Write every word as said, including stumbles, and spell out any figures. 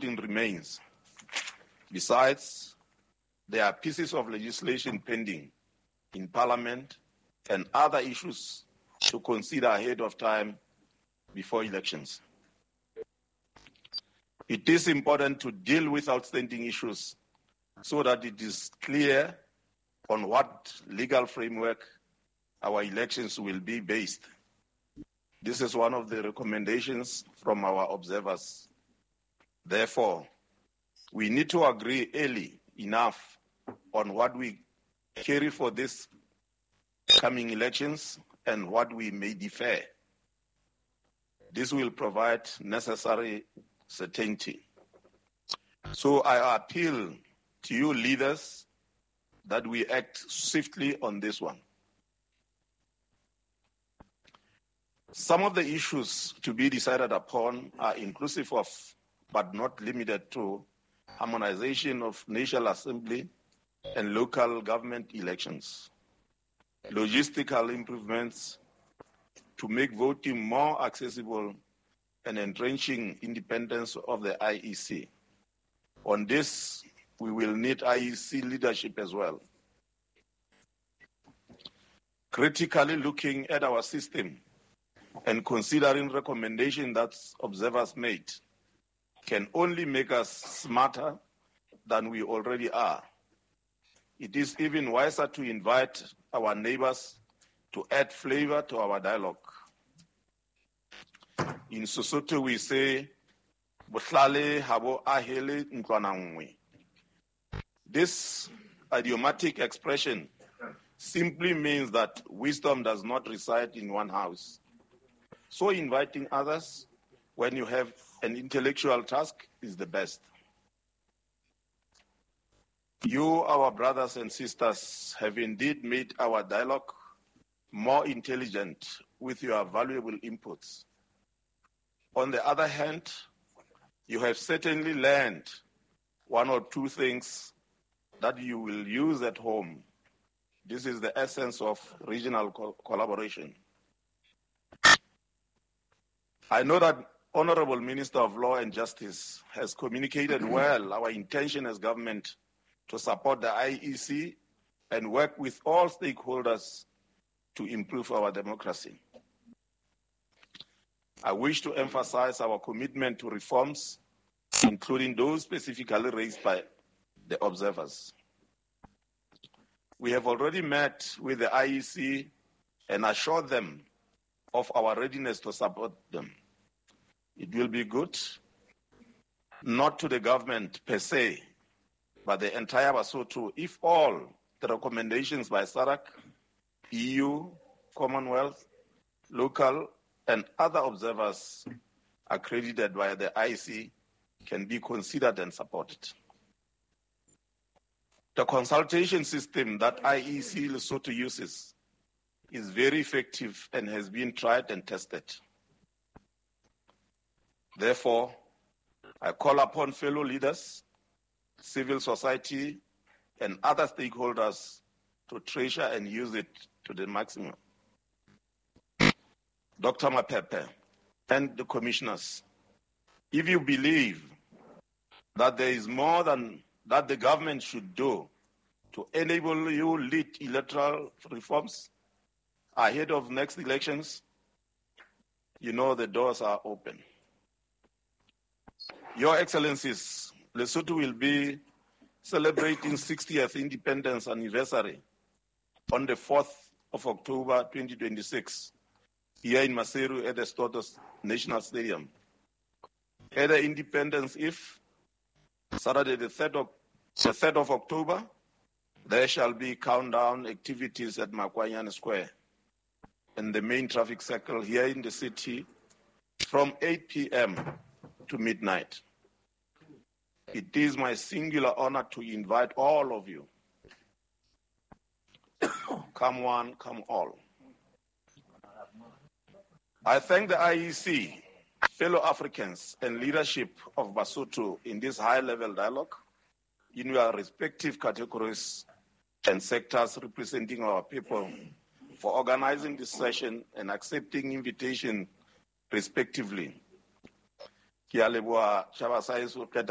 voting remains. Besides, there are pieces of legislation pending in Parliament and other issues to consider ahead of time before elections. It is important to deal with outstanding issues so that it is clear on what legal framework our elections will be based. This is one of the recommendations from our observers. Therefore, we need to agree early enough on what we carry for these coming elections and what we may defer. This will provide necessary certainty. So I appeal to you leaders that we act swiftly on this one. Some of the issues to be decided upon are inclusive of, but not limited to, harmonization of National Assembly and local government elections, logistical improvements to make voting more accessible, and entrenching independence of the I E C. On this, we will need I E C leadership as well. Critically looking at our system and considering recommendations that observers made can only make us smarter than we already are. It is even wiser to invite our neighbors to add flavor to our dialogue. In Sesotho, we say, "Bohlale habo ahele ntlwana nngwe." This idiomatic expression simply means that wisdom does not reside in one house. So inviting others when you have an intellectual task is the best. You, our brothers and sisters, have indeed made our dialogue more intelligent with your valuable inputs. On the other hand, you have certainly learned one or two things that you will use at home. This is the essence of regional co- collaboration. I know that Honorable Minister of Law and Justice has communicated well our intention as government to support the I E C and work with all stakeholders to improve our democracy. I wish to emphasize our commitment to reforms, including those specifically raised by the observers. We have already met with the I E C and assured them of our readiness to support them. It will be good, not to the government per se, but the entire Basotho, if all the recommendations by SADC, E U, Commonwealth, local, and other observers accredited by the I E C can be considered and supported. The consultation system that I E C Lesotho uses is very effective and has been tried and tested. Therefore, I call upon fellow leaders, civil society, and other stakeholders to treasure and use it to the maximum. Doctor Mapepe and the commissioners, if you believe that there is more than that the government should do to enable you lead electoral reforms ahead of next elections, you know the doors are open. Your Excellencies, Lesotho will be celebrating sixtieth independence anniversary on the fourth of October twenty twenty-six here in Maseru at the Stotos National Stadium. At the Independence Eve, Saturday the third of, the third of October, there shall be countdown activities at Makwanyane Square and the main traffic circle here in the city from eight p.m. to midnight. It is my singular honor to invite all of you. Come one, come all. I thank the I E C, fellow Africans, and leadership of Basotho in this high-level dialogue in your respective categories and sectors representing our people for organizing this session and accepting invitation respectively. Ki a leboha Tjhaba sa heso.